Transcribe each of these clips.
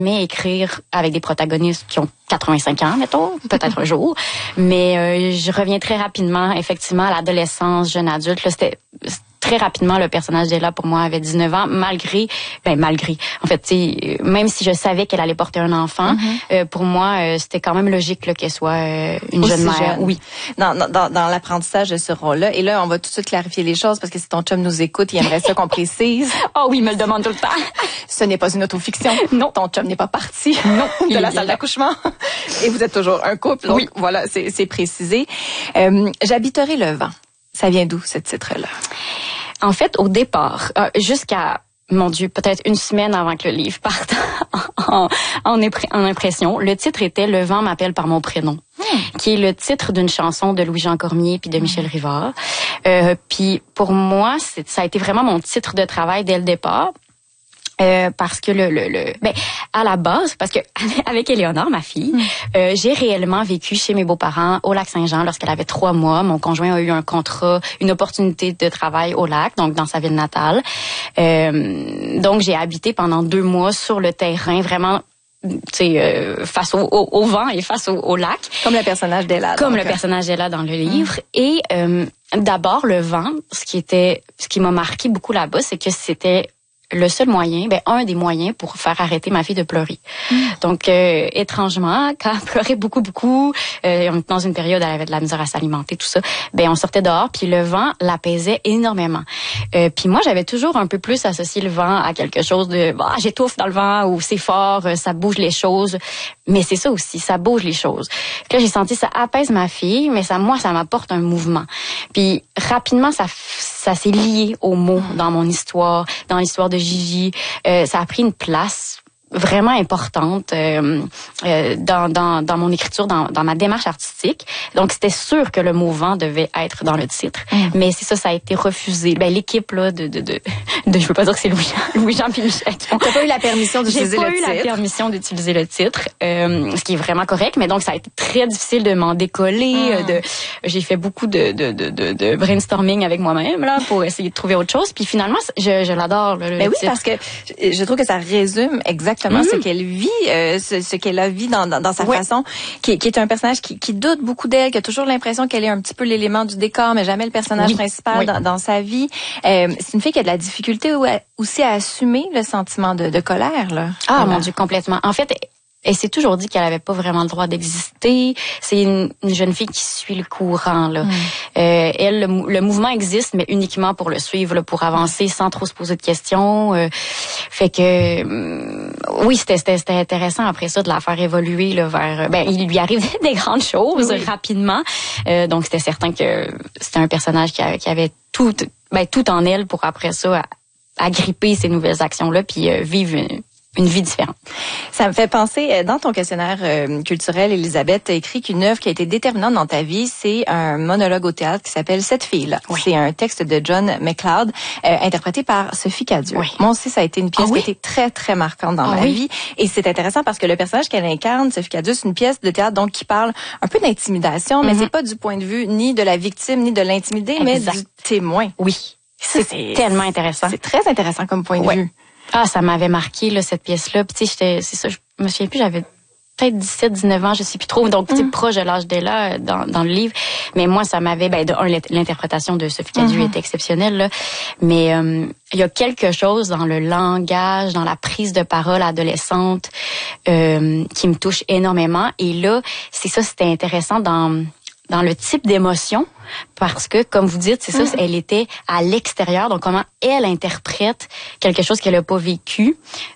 Mais écrire avec des protagonistes qui ont 85 ans, mettons, peut-être un jour. Mais je reviens très rapidement, effectivement, à l'adolescence, jeune adulte. Là, c'était très rapidement, le personnage d'Ella, pour moi, avait 19 ans, malgré. En fait, tu sais, même si je savais qu'elle allait porter un enfant, pour moi, c'était quand même logique là, qu'elle soit une jeune mère. Oui. Dans l'apprentissage de ce rôle-là. Et là, on va tout de suite clarifier les choses parce que si ton chum nous écoute, il aimerait ça qu'on précise. Oh oui, il me le demande tout le temps. Ce n'est pas une autofiction. Non. Ton chum n'est pas parti de la salle d'accouchement. Et vous êtes toujours un couple. Donc, voilà, c'est précisé. J'habiterai le vent. Ça vient d'où, ce titre-là? En fait, au départ, jusqu'à, mon Dieu, peut-être une semaine avant que le livre parte en impression, le titre était « Le vent m'appelle par mon prénom », qui est le titre d'une chanson de Louis-Jean Cormier puis de Michel Rivard. Puis pour moi, ça a été vraiment mon titre de travail dès le départ. Parce que à la base, parce que avec Éléonore, ma fille, j'ai réellement vécu chez mes beaux-parents au Lac-Saint-Jean lorsqu'elle avait 3 mois. Mon conjoint a eu un contrat, une opportunité de travail au lac, donc dans sa ville natale. Donc j'ai habité pendant 2 mois sur le terrain, vraiment face au vent et face au lac. Comme le personnage d'Ella. Comme le personnage d'Ella dans le livre. Et d'abord, le vent, ce qui m'a marqué beaucoup là-bas, c'est que c'était le seul moyen, un des moyens pour faire arrêter ma fille de pleurer. Donc, étrangement, quand elle pleurait beaucoup, on était dans une période où elle avait de la misère à s'alimenter, tout ça, on sortait dehors, puis le vent l'apaisait énormément. Puis moi, j'avais toujours un peu plus associé le vent à quelque chose de, j'étouffe dans le vent, ou c'est fort, ça bouge les choses. Mais c'est ça aussi, ça bouge les choses. Puis là, j'ai senti ça apaise ma fille, mais ça m'apporte un mouvement. Puis rapidement, ça s'est lié aux mots dans mon histoire, dans l'histoire de Gigi. Ça a pris une place vraiment importante dans mon écriture, dans ma démarche artistique. Donc, c'était sûr que le mot vent devait être dans le titre. Mais c'est ça a été refusé. L'équipe là je veux pas dire que c'est Louis-Jean puis Michel. T'as pas eu la permission d'utiliser le titre. J'ai pas eu la permission d'utiliser le titre, ce qui est vraiment correct. Mais donc, ça a été très difficile de m'en décoller. J'ai fait beaucoup de brainstorming avec moi-même là pour essayer de trouver autre chose. Puis finalement, je l'adore le titre. Oui, parce que je trouve que ça résume exactement ce qu'elle vit, ce qu'elle a vu dans sa façon, qui est un personnage qui doute beaucoup d'elle, qui a toujours l'impression qu'elle est un petit peu l'élément du décor, mais jamais le personnage principal dans sa vie. C'est une fille qui a de la difficulté aussi à assumer le sentiment de colère, là. Ah, mon Dieu, complètement. En fait, elle s'est toujours dit qu'elle avait pas vraiment le droit d'exister. C'est une jeune fille qui suit le courant, là. Elle, le mouvement existe, mais uniquement pour le suivre, là, pour avancer sans trop se poser de questions. Fait que, oui, c'était intéressant après ça de la faire évoluer, là, vers, il lui arrive des grandes choses rapidement. Donc, c'était certain que c'était un personnage qui avait tout en elle pour après ça agripper ces nouvelles actions-là puis vivre une vie différente. Ça me fait penser, dans ton questionnaire culturel, Elisabeth, tu as écrit qu'une œuvre qui a été déterminante dans ta vie, c'est un monologue au théâtre qui s'appelle Cette fille-là. C'est un texte de John McLeod, interprété par Sophie Cadieux. Moi aussi, ça a été une pièce qui a été très, très marquante dans ma vie. Et c'est intéressant parce que le personnage qu'elle incarne, Sophie Cadieux, c'est une pièce de théâtre donc qui parle un peu d'intimidation, mais c'est pas du point de vue ni de la victime, ni de l'intimidé, mais du témoin. Oui. C'est tellement intéressant. C'est très intéressant comme point de vue. Ah, ça m'avait marqué, là, cette pièce-là. Puis, tu sais, c'est ça, je me souviens plus, j'avais peut-être 17, 19 ans, je sais plus trop. Donc, tu sais, proche de l'âge d'Ella dans le livre. Mais moi, ça m'avait, l'interprétation de Sophie Cadieux est exceptionnelle, là. Mais, il y a quelque chose dans le langage, dans la prise de parole adolescente, qui me touche énormément. Et là, c'est ça, c'était intéressant dans le type d'émotion, parce que, comme vous dites, c'est ça, elle était à l'extérieur, donc comment elle interprète quelque chose qu'elle a pas vécu.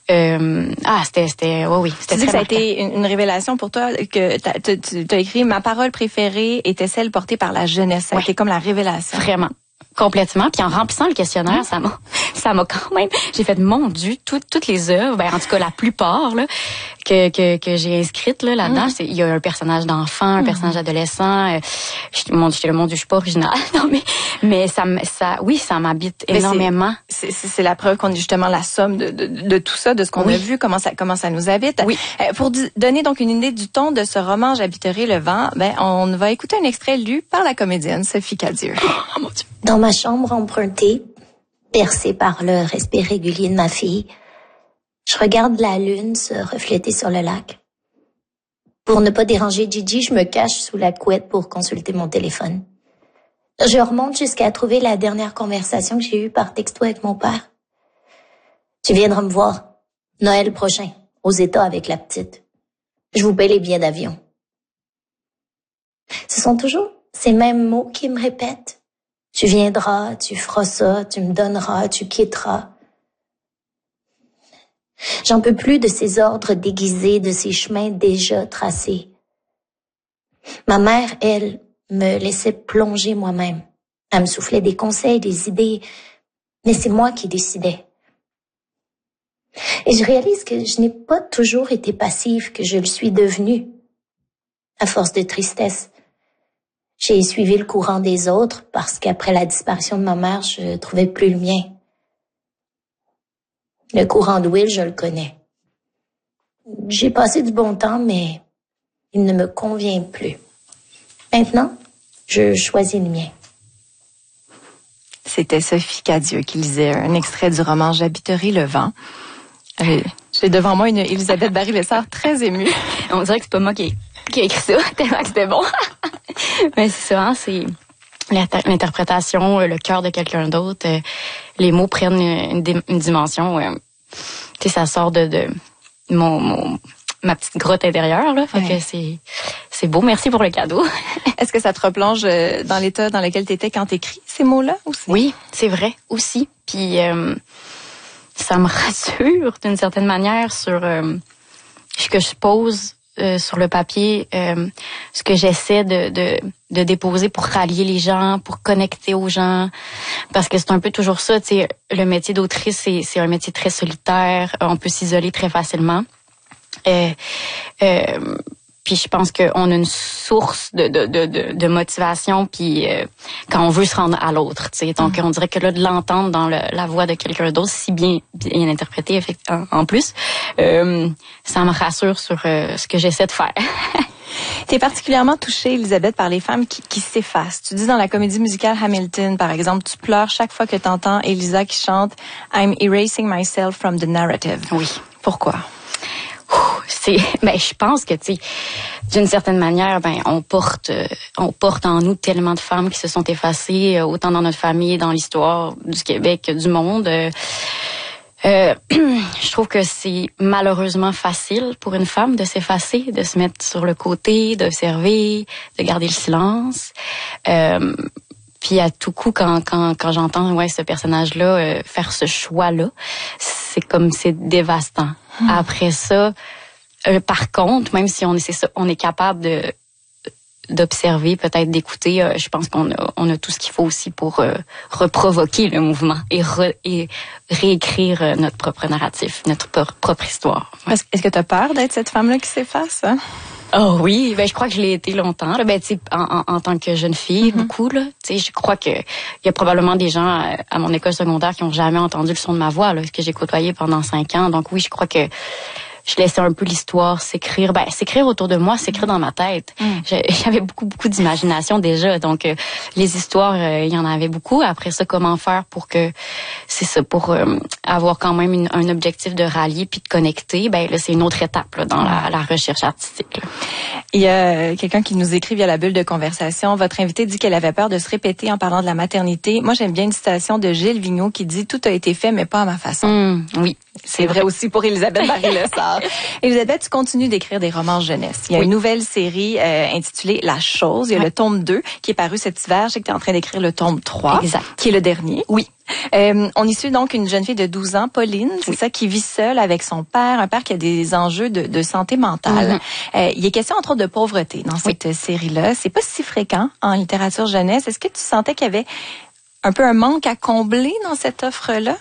C'était très marquant. Ça a été une révélation pour toi, que tu as écrit « Ma parole préférée était celle portée par la jeunesse ». Ça a été comme la révélation. Vraiment. Complètement. Puis en remplissant le questionnaire, ça m'a quand même, j'ai fait, mon Dieu, toutes les œuvres, en tout cas la plupart là que j'ai inscrites là-dedans, il y a un personnage d'enfant, un personnage adolescent. Mon Dieu, je suis pas originale. Non, mais ça m'habite énormément. C'est la preuve qu'on est justement la somme de tout ça, de ce qu'on a vu, comment ça nous habite. Oui. Pour donner donc une idée du ton de ce roman J'habiterai le vent, on va écouter un extrait lu par la comédienne Sophie Cadieux. Oh mon Dieu. Dans ma chambre empruntée, percée par le respect régulier de ma fille, Je regarde la lune se refléter sur le lac. Pour ne pas déranger Gigi, je me cache sous la couette pour consulter mon téléphone. Je remonte jusqu'à trouver la dernière conversation que j'ai eue par texto avec mon père. Tu viendras me voir. Noël prochain, aux États avec la petite. Je vous paie les billets d'avion. Ce sont toujours ces mêmes mots qui me répètent. Tu viendras, tu feras ça, tu me donneras, tu quitteras. J'en peux plus de ces ordres déguisés, de ces chemins déjà tracés. Ma mère, elle, me laissait plonger moi-même. Elle me soufflait des conseils, des idées, mais c'est moi qui décidais. Et je réalise que je n'ai pas toujours été passive, que je le suis devenue. À force de tristesse, j'ai suivi le courant des autres parce qu'après la disparition de ma mère, je trouvais plus le mien. Le courant de Will, je le connais. J'ai passé du bon temps, mais il ne me convient plus. Maintenant, je choisis le mien. C'était Sophie Cadieux qui lisait un extrait du roman J'habiterai le vent. J'ai devant moi une Elisabeth Barry-Lessard très émue. On dirait que c'est pas moi qui ai écrit ça, tellement que c'était bon. Mais c'est ça, hein, c'est l'interprétation, le cœur de quelqu'un d'autre. Les mots prennent une dimension. Tu sais, ça sort de ma petite grotte intérieure, là. Fait que c'est beau. Merci pour le cadeau. Est-ce que ça te replonge dans l'état dans lequel tu étais quand tu écris ces mots-là aussi? Oui, c'est vrai aussi. Puis ça me rassure d'une certaine manière sur ce que je pose sur le papier, ce que j'essaie de déposer pour rallier les gens, pour connecter aux gens, parce que c'est un peu toujours ça, tu sais, le métier d'autrice, c'est un métier très solitaire, on peut s'isoler très facilement. Puis je pense qu'on a une source de motivation, puis quand on veut se rendre à l'autre, tu sais. Donc on dirait que là, de l'entendre dans la voix de quelqu'un d'autre, si bien interprété en plus, ça me rassure sur ce que j'essaie de faire. T'es particulièrement touchée, Elisabeth, par les femmes qui s'effacent. Tu dis dans la comédie musicale Hamilton, par exemple, tu pleures chaque fois que t'entends Elisa qui chante « I'm erasing myself from the narrative ». Oui. Pourquoi? Je pense que, tu sais, d'une certaine manière, on porte en nous tellement de femmes qui se sont effacées, autant dans notre famille, dans l'histoire du Québec que du monde. Je trouve que c'est malheureusement facile pour une femme de s'effacer, de se mettre sur le côté, d'observer, de garder le silence. Puis à tout coup, quand j'entends ce personnage-là faire ce choix-là, c'est dévastant. Après ça, par contre, même si on est capable d'observer, peut-être d'écouter, je pense qu'on a tout ce qu'il faut aussi pour reprovoquer le mouvement et réécrire notre propre narratif, notre propre histoire. Ouais. Est-ce que tu as peur d'être cette femme-là qui s'efface? Hein? Oh oui, je crois que je l'ai été longtemps. Là. Tu sais, en tant que jeune fille, beaucoup là. Tu sais, je crois que il y a probablement des gens à mon école secondaire qui ont jamais entendu le son de ma voix, là, que j'ai côtoyé pendant 5 ans. Donc oui, je crois que je laissais un peu l'histoire s'écrire. S'écrire autour de moi, s'écrire dans ma tête. J'avais beaucoup d'imagination déjà. Donc, les histoires, il y en avait beaucoup. Après ça, comment faire pour que, c'est ça, pour avoir quand même un objectif de rallier puis de connecter, là, c'est une autre étape là, dans la recherche artistique. Là. Il y a quelqu'un qui nous écrit via la bulle de conversation. Votre invitée dit qu'elle avait peur de se répéter en parlant de la maternité. Moi, j'aime bien une citation de Gilles Vigneault qui dit « Tout a été fait, mais pas à ma façon ». Oui. C'est vrai aussi pour Elisabeth Barry-Lessard. Elisabeth, tu continues d'écrire des romans jeunesse. Il y a une nouvelle série intitulée La Chose. Il y a le tome 2 qui est paru cet hiver. Je sais que tu es en train d'écrire le tome 3, qui est le dernier. Oui. On y suit donc une jeune fille de 12 ans, Pauline, c'est ça, qui vit seule avec son père, un père qui a des enjeux de santé mentale. Il est question entre autres de pauvreté dans cette série-là. C'est pas si fréquent en littérature jeunesse. Est-ce que tu sentais qu'il y avait un peu un manque à combler dans cette offre-là?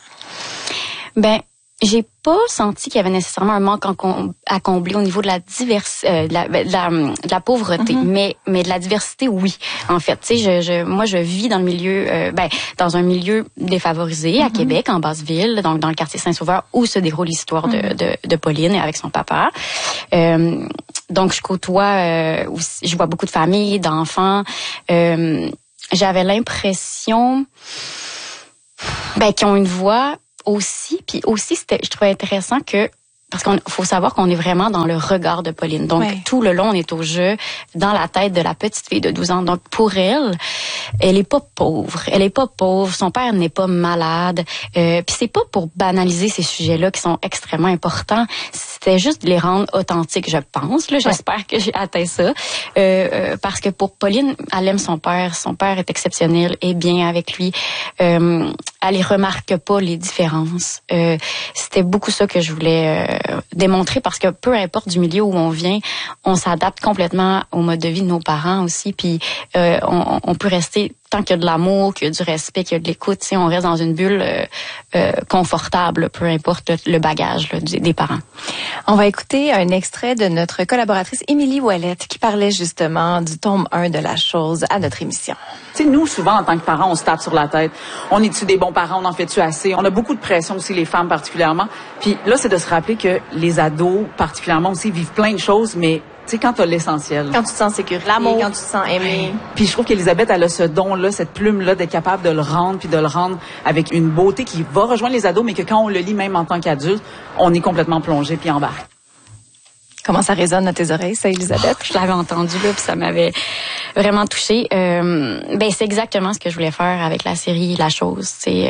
J'ai pas senti qu'il y avait nécessairement un manque à combler au niveau de la diversité, de la pauvreté, mais de la diversité, oui. En fait, tu sais, moi, je vis dans le milieu, dans un milieu défavorisé à Québec, en Basse-Ville, donc dans le quartier Saint-Sauveur, où se déroule l'histoire de Pauline avec son papa. Donc, je côtoie, je vois beaucoup de familles, d'enfants. J'avais l'impression, qu'ils ont une voix aussi, je trouvais intéressant que parce qu'il faut savoir qu'on est vraiment dans le regard de Pauline. Donc, tout le long, on est au jeu, dans la tête de la petite fille de 12 ans. Donc, pour elle est pas pauvre. Elle est pas pauvre. Son père n'est pas malade. Puis c'est pas pour banaliser ces sujets-là qui sont extrêmement importants. C'était juste de les rendre authentiques, je pense. Là, j'espère que j'ai atteint ça. Parce que pour Pauline, elle aime son père. Son père est exceptionnel et bien avec lui. Elle ne remarque pas les différences. C'était beaucoup ça que je voulais démontrer parce que peu importe du milieu où on vient, on s'adapte complètement au mode de vie de nos parents aussi. Puis on peut rester tant qu'il y a de l'amour, qu'il y a du respect, qu'il y a de l'écoute, tu sais, on reste dans une bulle confortable, peu importe le bagage là, des parents. On va écouter un extrait de notre collaboratrice Émilie Ouellette qui parlait justement du tome 1 de La Chose à notre émission. Tu sais, nous, souvent, en tant que parents, on se tape sur la tête. On est-tu des bons parents? On en fait-tu assez? On a beaucoup de pression aussi, les femmes particulièrement. Puis là, c'est de se rappeler que les ados, particulièrement aussi, vivent plein de choses, mais tu sais, quand t'as l'essentiel. Quand tu te sens sécurité, l'amour, quand tu te sens aimé. Puis je trouve qu'Élisabeth, elle a ce don-là, cette plume-là, d'être capable de le rendre, puis de le rendre avec une beauté qui va rejoindre les ados, mais que quand on le lit, même en tant qu'adulte, on est complètement plongé puis embarqué. Comment ça résonne à tes oreilles, ça, Élisabeth? Je l'avais entendu, là, puis ça m'avait vraiment touchée. C'est exactement ce que je voulais faire avec la série La Chose. Puis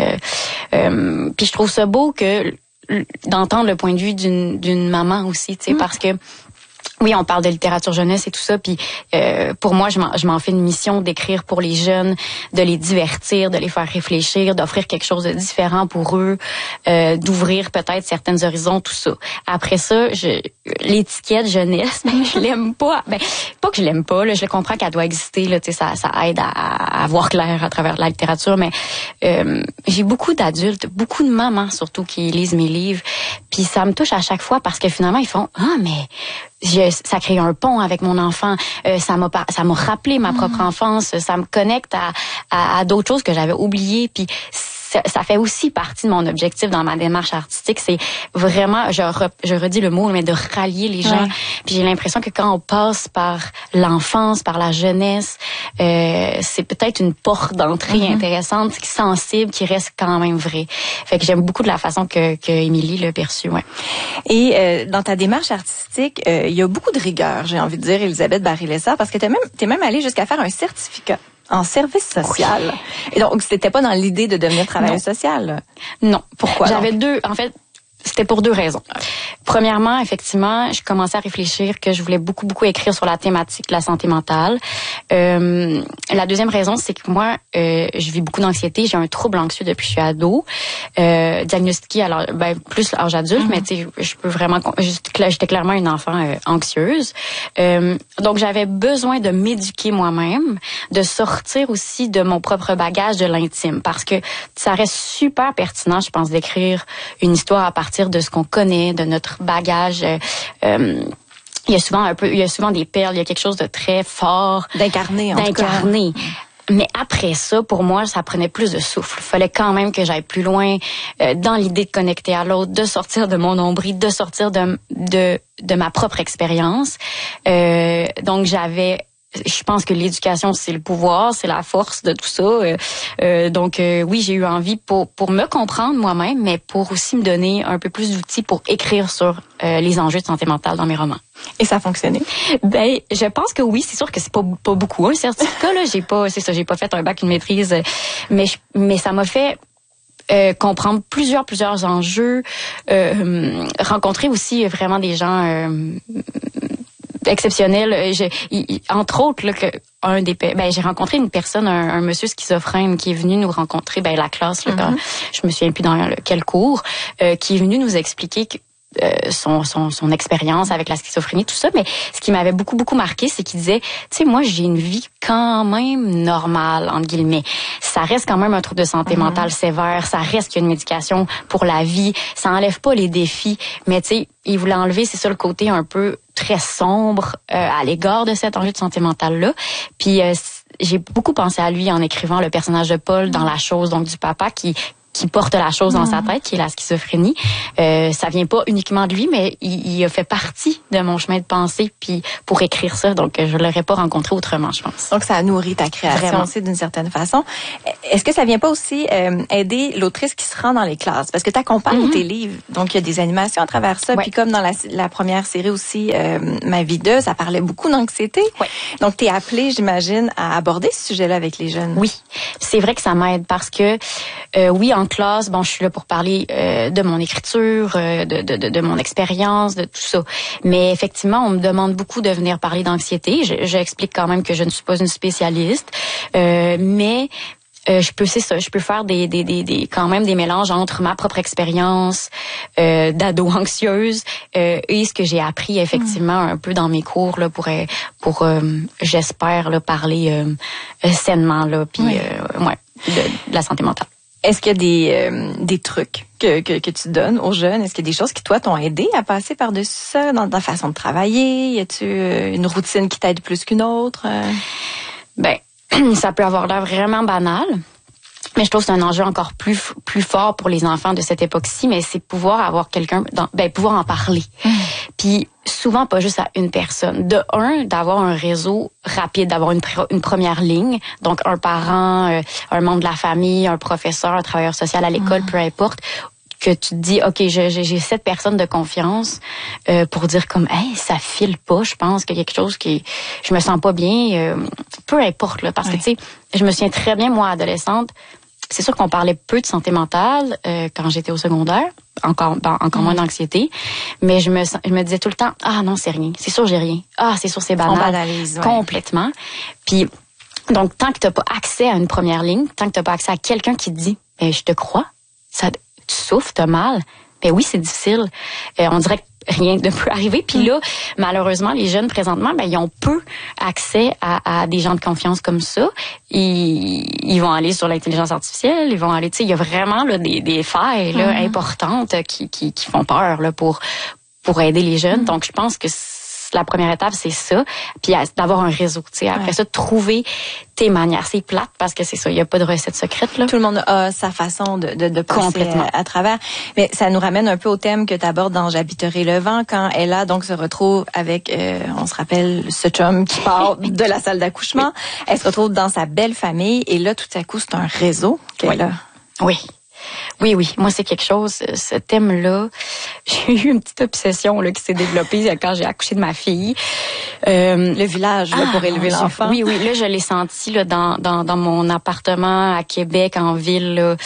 je trouve ça beau que d'entendre le point de vue d'une maman aussi, tu sais, parce que oui, on parle de littérature jeunesse et tout ça, puis pour moi, je m'en fais une mission d'écrire pour les jeunes, de les divertir, de les faire réfléchir, d'offrir quelque chose de différent pour eux, d'ouvrir peut-être certains horizons, tout ça. Après ça, l'étiquette jeunesse, je l'aime pas. Pas que je l'aime pas, là, je comprends qu'elle doit exister, là, tu sais, ça aide à voir clair à travers la littérature, mais j'ai beaucoup d'adultes, beaucoup de mamans surtout qui lisent mes livres, puis ça me touche à chaque fois parce que finalement ils font ça crée un pont avec mon enfant. Ça m'a rappelé ma propre enfance. Ça me connecte à d'autres choses que j'avais oubliées. Puis ça fait aussi partie de mon objectif dans ma démarche artistique. C'est vraiment, je redis le mot, mais de rallier les gens. Puis j'ai l'impression que quand on passe par l'enfance, par la jeunesse, c'est peut-être une porte d'entrée intéressante, sensible, qui reste quand même vraie. Fait que j'aime beaucoup de la façon que Émilie l'a perçue. Ouais. Et dans ta démarche artistique, il y a beaucoup de rigueur, j'ai envie de dire, Élisabeth Barry-Lessard, parce que t'es même allée jusqu'à faire un certificat en service social. Oui. Et donc, c'était pas dans l'idée de devenir travailleuse sociale? Non. Pourquoi? J'avais c'était pour deux raisons. Premièrement, effectivement, je commençais à réfléchir que je voulais beaucoup écrire sur la thématique de la santé mentale. La deuxième raison, c'est que moi, je vis beaucoup d'anxiété. J'ai un trouble anxieux depuis que je suis ado. Diagnostiqué alors plus à l'âge adulte, mais tu sais, je peux vraiment, j'étais clairement une enfant anxieuse. Donc j'avais besoin de m'éduquer moi-même, de sortir aussi de mon propre bagage de l'intime, parce que ça reste super pertinent, je pense, d'écrire une histoire à partir de ce qu'on connaît, de notre bagage. Il y a souvent des perles, il y a quelque chose de très fort. D'incarné. Mais après ça, pour moi, ça prenait plus de souffle. Il fallait quand même que j'aille plus loin dans l'idée de connecter à l'autre, de sortir de mon nombril, de sortir de ma propre expérience. Donc, je pense que l'éducation, c'est le pouvoir, c'est la force de tout ça. Donc, oui, j'ai eu envie pour me comprendre moi-même, mais pour aussi me donner un peu plus d'outils pour écrire sur les enjeux de santé mentale dans mes romans. Et ça a fonctionné? Je pense que oui. C'est sûr que c'est pas beaucoup un certificat, là. J'ai pas fait un bac, une maîtrise, mais ça m'a fait comprendre plusieurs enjeux, rencontrer aussi vraiment des gens exceptionnel. Entre autres, là, j'ai rencontré une personne, un monsieur schizophrène qui est venu nous rencontrer, la classe, là, je me souviens plus dans quel cours, qui est venu nous expliquer que son expérience avec la schizophrénie, tout ça. Mais ce qui m'avait beaucoup marqué, c'est qu'il disait, tu sais, moi, j'ai une vie quand même normale, entre guillemets. Ça reste quand même un trouble de santé mentale sévère. Ça reste qu'il y a une médication pour la vie. Ça enlève pas les défis. Mais tu sais, il voulait enlever, c'est ça, le côté un peu très sombre à l'égard de cet enjeu de santé mentale-là. Puis j'ai beaucoup pensé à lui en écrivant le personnage de Paul dans La Chose, donc du papa qui qui porte la chose dans sa tête, qui est la schizophrénie. Ça vient pas uniquement de lui, mais il a fait partie de mon chemin de pensée puis pour écrire ça. Donc, je l'aurais pas rencontré autrement, je pense. Donc, ça a nourri ta création aussi d'une certaine façon. Est-ce que ça vient pas aussi aider l'autrice qui se rend dans les classes? Parce que tu accompagnes tes livres. Donc, il y a des animations à travers ça. Puis comme dans la première série aussi, Ma vie de, ça parlait beaucoup d'anxiété. Donc, tu es appelée, j'imagine, à aborder ce sujet-là avec les jeunes. Oui, c'est vrai que ça m'aide parce que, oui, en classe, bon, je suis là pour parler de mon écriture, de mon expérience, de tout ça. Mais effectivement, on me demande beaucoup de venir parler d'anxiété. J'explique quand même que je ne suis pas une spécialiste, mais je peux faire quand même des mélanges entre ma propre expérience d'ado anxieuse et ce que j'ai appris effectivement un peu dans mes cours là pour j'espère là parler sainement là puis de la santé mentale. Est-ce qu'il y a des trucs que tu donnes aux jeunes? Est-ce qu'il y a des choses qui, toi, t'ont aidé à passer par-dessus ça dans ta façon de travailler? Y a-tu une routine qui t'aide plus qu'une autre? Ben, ça peut avoir l'air vraiment banal. Mais je trouve que c'est un enjeu encore plus fort pour les enfants de cette époque-ci, mais c'est pouvoir avoir quelqu'un, pouvoir en parler. Puis souvent pas juste à une personne. D'avoir un réseau rapide, d'avoir une première ligne, donc un parent, un membre de la famille, un professeur, un travailleur social à l'école, peu importe, que tu te dis, OK, j'ai cette personne de confiance pour dire comme, hey, ça file pas, je pense qu'il y a quelque chose je me sens pas bien, peu importe, là, parce que, tu sais, je me souviens très bien, moi, adolescente, c'est sûr qu'on parlait peu de santé mentale quand j'étais au secondaire, encore moins d'anxiété, mais je me disais tout le temps, ah non, c'est rien, c'est sûr j'ai rien, ah c'est sûr c'est banal, on banalise, complètement. Puis donc tant que t'as pas accès à une première ligne, tant que t'as pas accès à quelqu'un qui te dit, je te crois, tu souffres, t'as mal, oui c'est difficile, on dirait que rien ne peut arriver. Puis là, malheureusement, les jeunes présentement, ils ont peu accès à des gens de confiance comme ça. Ils vont aller sur l'intelligence artificielle, ils vont aller, tu sais, il y a vraiment là des failles là importantes qui font peur là pour aider les jeunes. Donc je pense que la première étape, c'est ça. Puis d'avoir un réseau, tu sais. Après ça, trouver tes manières. C'est plate parce que c'est ça, il n'y a pas de recette secrète, là. Tout le monde a sa façon de passer à travers. Mais ça nous ramène un peu au thème que tu abordes dans J'habiterai le vent, quand Ella donc se retrouve avec, on se rappelle, ce chum qui part de la salle d'accouchement. Elle se retrouve dans sa belle famille et là, tout à coup, c'est un réseau qu'elle a. Oui. Moi, c'est quelque chose, ce thème-là, j'ai eu une petite obsession là qui s'est développée quand j'ai accouché de ma fille. Le village là, pour élever l'enfant. Oui, là, je l'ai senti là dans mon appartement à Québec, en ville, là,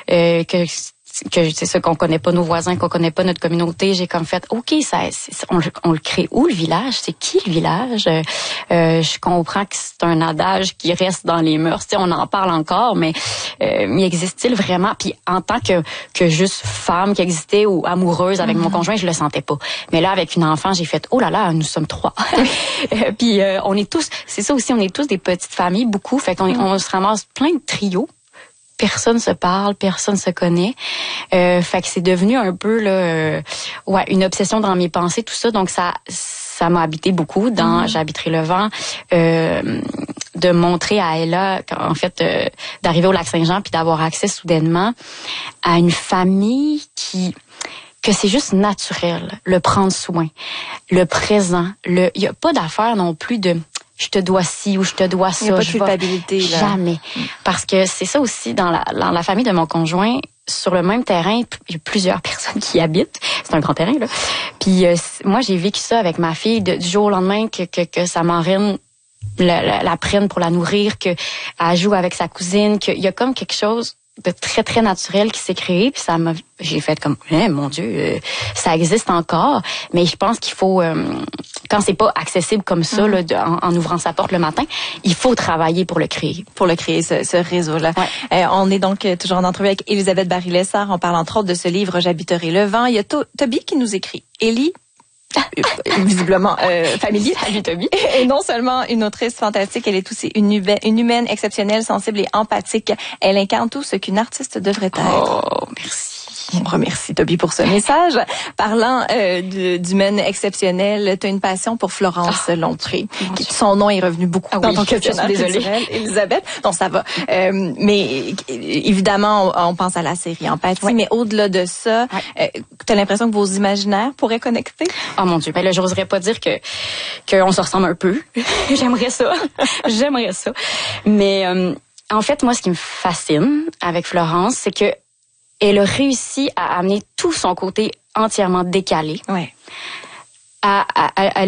que c'est ça qu'on connaît pas nos voisins, qu'on connaît pas notre communauté. J'ai comme fait, OK, on le crée où le village? C'est qui le village? Je comprends que c'est un adage qui reste dans les mœurs. Tu sais, on en parle encore, mais existe-t-il vraiment? Puis en tant que juste femme qui existait ou amoureuse avec mon conjoint, je le sentais pas. Mais là, avec une enfant, j'ai fait, oh là là, nous sommes 3. Puis on est tous, c'est ça aussi, on est tous des petites familles, beaucoup. Fait qu'on se ramasse plein de trios. Personne se parle, personne se connaît. Fait que c'est devenu un peu là, une obsession dans mes pensées, tout ça. Donc ça m'a habité beaucoup dans J'habiterai le vent, de montrer à Ella, en fait, d'arriver au Lac-Saint-Jean puis d'avoir accès soudainement à une famille que c'est juste naturel, le prendre soin, le présent, il y a pas d'affaire non plus de je te dois ci ou je te dois ça. Il n'y a pas de culpabilité, là. Jamais. Parce que c'est ça aussi, dans la famille de mon conjoint, sur le même terrain, il y a plusieurs personnes qui y habitent. C'est un grand terrain, là. Puis moi, j'ai vécu ça avec ma fille du jour au lendemain que sa marraine la prenne pour la nourrir, qu'elle joue avec sa cousine, qu'il y a comme quelque chose de très, très naturel qui s'est créé. Puis j'ai fait comme, mon Dieu, ça existe encore. Mais je pense qu'il faut, quand c'est pas accessible comme ça, là, en ouvrant sa porte le matin, il faut travailler pour le créer. Pour le créer, ce réseau-là. Ouais. On est donc toujours en entrevue avec Elisabeth Barry-Lessard. On parle entre autres de ce livre J'habiterai le vent. Il y a Toby qui nous écrit. Élie, visiblement familier. Salut Toby. Et non seulement une autrice fantastique, elle est aussi une humaine exceptionnelle, sensible et empathique. Elle incarne tout ce qu'une artiste devrait être. Oh, merci. On remercie Toby pour ce message. Parlant d'humaine exceptionnelle, tu as une passion pour Florence Lompré. Son nom est revenu beaucoup dans ton questionnaire culturel, Elisabeth. Non, ça va. Mais évidemment, on pense à la série Empathie, mais au-delà de ça, tu as l'impression que vos imaginaires pourraient connecter? Oh mon Dieu, ben là, j'oserais pas dire qu'on se ressemble un peu. J'aimerais ça. Mais en fait, moi, ce qui me fascine avec Florence, c'est que elle a réussi à amener tout son côté entièrement décalé à